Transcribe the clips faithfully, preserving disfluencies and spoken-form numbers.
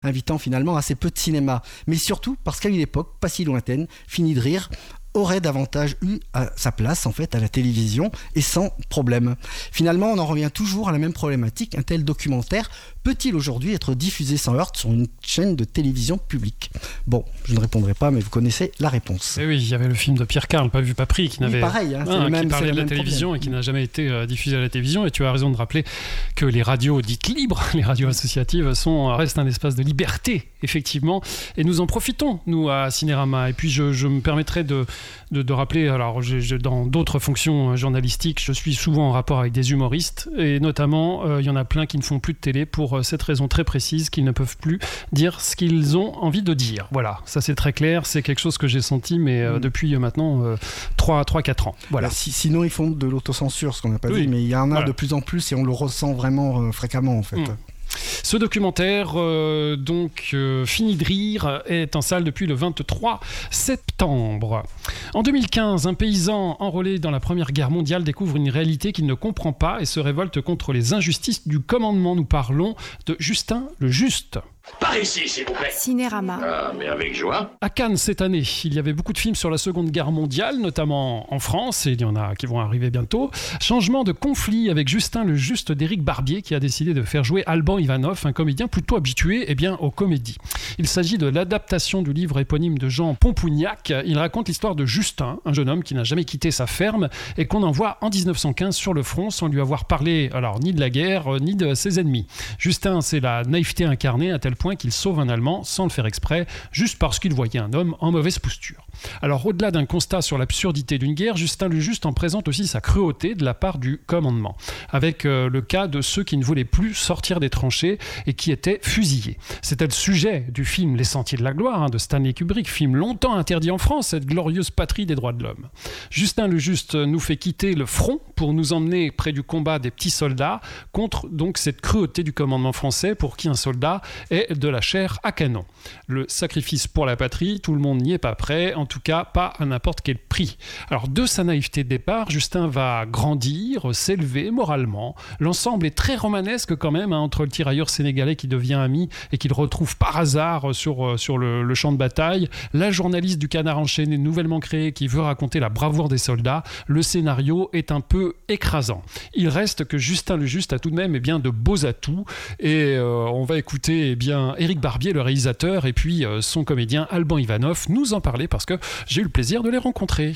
invitant finalement assez peu de cinéma. Mais surtout parce qu'à une époque, pas si lointaine, Fini de rire aurait davantage eu à sa place en fait à la télévision et sans problème. Finalement, on en revient toujours à la même problématique. Un tel documentaire peut-il aujourd'hui être diffusé sans heurts sur une chaîne de télévision publique ? Bon, je ne répondrai pas, mais vous connaissez la réponse. Et oui, il y avait le film de Pierre Carl, Pas vu, pas pris, qui n'avait oui, pareil, hein, ah, qui même, parlait de la télévision problème. Et qui n'a jamais été euh, diffusé à la télévision. Et tu as raison de rappeler que les radios dites libres, les radios associatives, sont restent un espace de liberté, effectivement. Et nous en profitons, nous, à Cinérama. Et puis, je, je me permettrai de De, de rappeler, alors je, je, dans d'autres fonctions journalistiques, je suis souvent en rapport avec des humoristes et notamment il euh, y en a plein qui ne font plus de télé pour euh, cette raison très précise qu'ils ne peuvent plus dire ce qu'ils ont envie de dire. Voilà, ça c'est très clair, c'est quelque chose que j'ai senti mais euh, mmh. depuis euh, maintenant euh, trois à quatre ans. Voilà. Bah, si, sinon ils font de l'autocensure, ce qu'on n'a pas oui. dit, mais il y en a voilà. de plus en plus et on le ressent vraiment euh, fréquemment en fait. Mmh. Ce documentaire, euh, donc euh, Fini de rire, est en salle depuis le vingt-trois septembre. En deux mille quinze, un paysan enrôlé dans la Première Guerre mondiale découvre une réalité qu'il ne comprend pas et se révolte contre les injustices du commandement. Nous parlons de Justin le Juste. Par ici, s'il vous plaît. Cinérama. Ah, mais avec joie. À Cannes cette année, il y avait beaucoup de films sur la Seconde Guerre mondiale, notamment en France, et il y en a qui vont arriver bientôt. Changement de conflit avec Justin le Juste d'Éric Barbier, qui a décidé de faire jouer Alban Ivanov, un comédien plutôt habitué eh bien, aux comédies. Il s'agit de l'adaptation du livre éponyme de Jean Pompougnac. Il raconte l'histoire de Justin, un jeune homme qui n'a jamais quitté sa ferme et qu'on envoie en dix-neuf cent quinze sur le front sans lui avoir parlé alors, ni de la guerre, ni de ses ennemis. Justin, c'est la naïveté incarnée à tel point qu'il sauve un Allemand sans le faire exprès, juste parce qu'il voyait un homme en mauvaise posture. Alors au-delà d'un constat sur l'absurdité d'une guerre, Justin le Juste en présente aussi sa cruauté de la part du commandement, avec euh, le cas de ceux qui ne voulaient plus sortir des tranchées et qui étaient fusillés. C'était le sujet du film Les Sentiers de la Gloire hein, de Stanley Kubrick, film longtemps interdit en France, cette glorieuse patrie des droits de l'homme. Justin le Juste nous fait quitter le front pour nous emmener près du combat des petits soldats contre donc cette cruauté du commandement français pour qui un soldat est de la chair à canon. Le sacrifice pour la patrie, tout le monde n'y est pas prêt, en tout cas pas à n'importe quel prix. Alors de sa naïveté de départ, Justin va grandir, s'élever moralement. L'ensemble est très romanesque quand même, hein, entre le tirailleur sénégalais qui devient ami et qu'il retrouve par hasard sur, sur le, le champ de bataille, la journaliste du Canard enchaîné nouvellement créée qui veut raconter la bravoure des soldats. Le scénario est un peu écrasant. Il reste que Justin le Juste a tout de même eh bien, de beaux atouts et euh, on va écouter eh bien, Éric Barbier, le réalisateur, et puis euh, son comédien Alban Ivanov nous en parler parce que j'ai eu le plaisir de les rencontrer.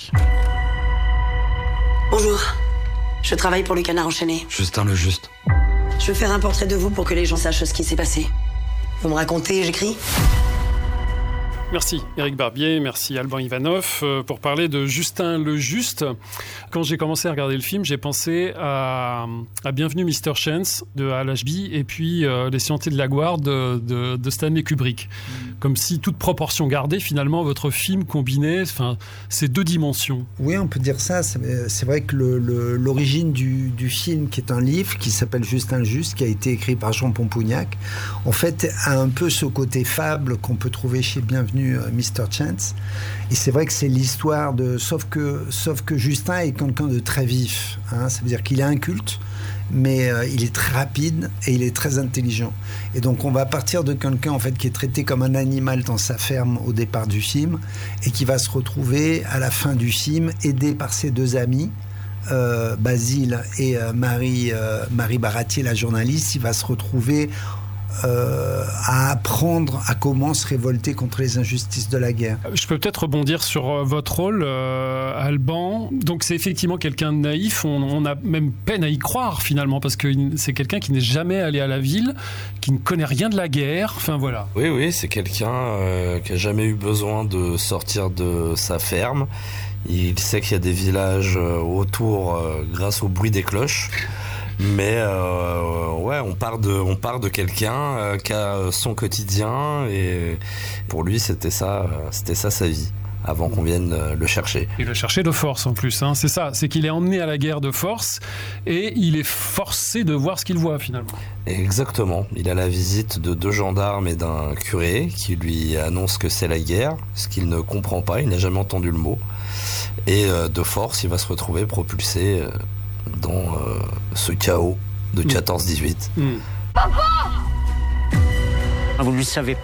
Bonjour, je travaille pour le Canard enchaîné. Justin le Juste. Je veux faire un portrait de vous pour que les gens sachent ce qui s'est passé. Vous me racontez, j'écris ? Merci Éric Barbier, merci Alban Ivanov euh, pour parler de Justin le Juste. Quand j'ai commencé à regarder le film, j'ai pensé à, à Bienvenue Mister Chance de Hal Ashby et puis euh, Les Sentiers de la Gloire de, de, de Stanley Kubrick. Mmh. Comme si, toute proportion gardée, finalement, votre film combinait enfin, ces deux dimensions. Oui, on peut dire ça. C'est, c'est vrai que le, le, l'origine du, du film, qui est un livre qui s'appelle Justin le Juste, qui a été écrit par Jean Pompougnac, en fait, a un peu ce côté fable qu'on peut trouver chez Bienvenue Mister Chance. Et c'est vrai que c'est l'histoire de... Sauf que, sauf que Justin est quelqu'un de très vif. Hein. Ça veut dire qu'il est inculte, mais euh, il est très rapide et il est très intelligent. Et donc on va partir de quelqu'un en fait qui est traité comme un animal dans sa ferme au départ du film et qui va se retrouver à la fin du film aidé par ses deux amis. Euh, Basile et euh, Marie, euh, Marie Baratier, la journaliste. Il va se retrouver Euh, à apprendre à comment se révolter contre les injustices de la guerre. Je peux peut-être rebondir sur euh, votre rôle, euh, Alban. Donc c'est effectivement quelqu'un de naïf, on, on a même peine à y croire finalement, parce que c'est quelqu'un qui n'est jamais allé à la ville, qui ne connaît rien de la guerre, enfin voilà. Oui, oui, c'est quelqu'un euh, qui n'a jamais eu besoin de sortir de sa ferme. Il sait qu'il y a des villages euh, autour euh, grâce au bruit des cloches. Mais euh, ouais, on part de, on part de quelqu'un euh, qui a son quotidien et pour lui c'était ça, euh, c'était ça sa vie avant qu'on vienne euh, le chercher. Et le chercher de force en plus, hein, c'est ça, c'est qu'il est emmené à la guerre de force et il est forcé de voir ce qu'il voit finalement. Exactement, il a la visite de deux gendarmes et d'un curé qui lui annoncent que c'est la guerre, ce qu'il ne comprend pas, il n'a jamais entendu le mot et euh, de force il va se retrouver propulsé euh, dans euh, ce chaos de quatorze dix-huit. Mmh. Vous ne le savez